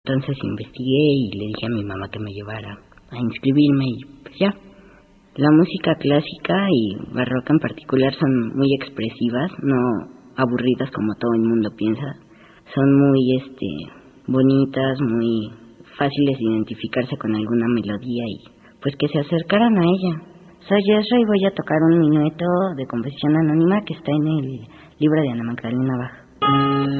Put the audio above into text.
Entonces investigué y le dije a mi mamá que me llevara a inscribirme y pues ya. La música clásica y barroca en particular son muy expresivas, no aburridas como todo el mundo piensa. Son muy bonitas, muy fáciles de identificarse con alguna melodía y pues que se acercaran a ella. Soy Ezra y voy a tocar un minueto de Confesión Anónima que está en el libro de Ana Magdalena Bach.